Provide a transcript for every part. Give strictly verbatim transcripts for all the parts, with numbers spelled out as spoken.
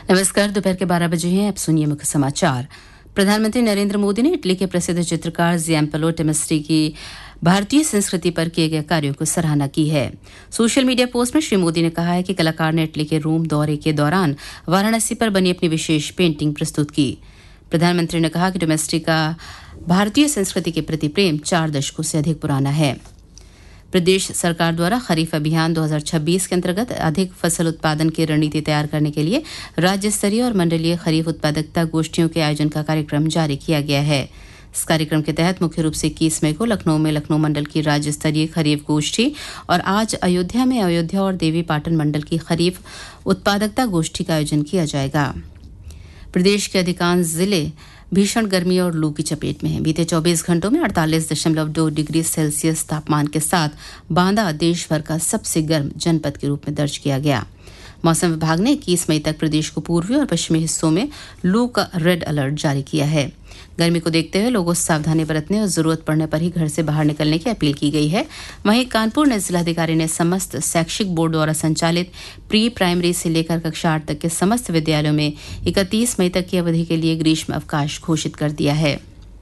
नमस्कार। दोपहर के बारह बजे हैं। अब सुनिए मुख्य समाचार। प्रधानमंत्री नरेंद्र मोदी ने इटली के प्रसिद्ध चित्रकार जियाम्पेलो टेमेस्ट्री की भारतीय संस्कृति पर किए गए कार्यों को सराहना की है। सोशल मीडिया पोस्ट में श्री मोदी ने कहा है कि कलाकार ने इटली के रोम दौरे के दौरान वाराणसी पर बनी अपनी विशेष पेंटिंग प्रस्तुत की। प्रधानमंत्री ने कहा कि टेमेस्ट्री का भारतीय संस्कृति के प्रति प्रेम चार दशकों से अधिक पुराना है। प्रदेश सरकार द्वारा खरीफ अभियान दो हज़ार छब्बीस के अंतर्गत अधिक फसल उत्पादन की रणनीति तैयार करने के लिए राज्य स्तरीय और मंडलीय खरीफ उत्पादकता गोष्ठियों के आयोजन का कार्यक्रम जारी किया गया है। इस कार्यक्रम के तहत मुख्य रूप से इक्कीस मई को लखनऊ में लखनऊ मंडल की राज्य स्तरीय खरीफ गोष्ठी और आज अयोध्या में अयोध्या और देवी पाटन मंडल की खरीफ उत्पादकता गोष्ठी का आयोजन किया जाएगा। प्रदेश के अधिकांश जिले भीषण गर्मी और लू की चपेट में है। बीते चौबीस घंटों में अड़तालीस दशमलव दो डिग्री सेल्सियस तापमान के साथ बांदा देश भर का सबसे गर्म जनपद के रूप में दर्ज किया गया। मौसम विभाग ने इक्कीस मई तक प्रदेश को पूर्वी और पश्चिमी हिस्सों में लू का रेड अलर्ट जारी किया है। गर्मी को देखते हुए लोगों से सावधानी बरतने और जरूरत पड़ने पर ही घर से बाहर निकलने की अपील की गई है। वहीं कानपुर में जिलाधिकारी ने समस्त शैक्षिक बोर्ड द्वारा संचालित प्री प्राइमरी से लेकर कक्षा आठ तक के समस्त विद्यालयों में इकतीस मई तक की अवधि के लिए ग्रीष्म अवकाश घोषित कर दिया है।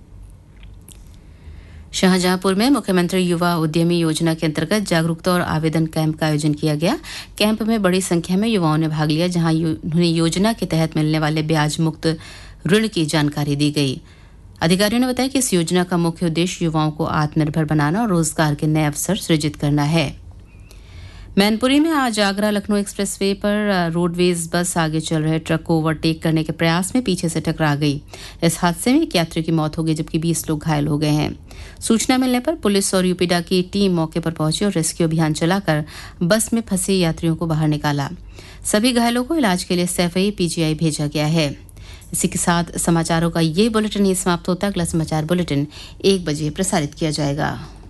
शाहजहांपुर में मुख्यमंत्री युवा उद्यमी योजना के अंतर्गत जागरूकता और आवेदन कैंप का आयोजन किया गया। कैंप में बड़ी संख्या में युवाओं ने भाग लिया, जहां उन्हें योजना के तहत मिलने वाले ब्याज मुक्त ऋण की जानकारी दी गई। अधिकारियों ने बताया कि इस योजना का मुख्य उद्देश्य युवाओं को आत्मनिर्भर बनाना और रोजगार के नए अवसर सृजित करना है। मैनपुरी में आज आगरा लखनऊ एक्सप्रेसवे पर रोडवेज बस आगे चल रहे ट्रक को ओवरटेक करने के प्रयास में पीछे से टकरा गई। इस हादसे में एक यात्री की मौत हो गई, जबकि बीस लोग घायल हो गए हैं। सूचना मिलने पर पुलिस और यूपीडा की टीम मौके पर पहुंची और रेस्क्यू अभियान चलाकर बस में फंसे यात्रियों को बाहर निकाला। सभी घायलों को इलाज के लिए सैफई पीजीआई भेजा गया है। इसी के साथ समाचारों का ये बुलेटिन ही समाप्त होता है। अगला समाचार बुलेटिन एक बजे प्रसारित किया जाएगा।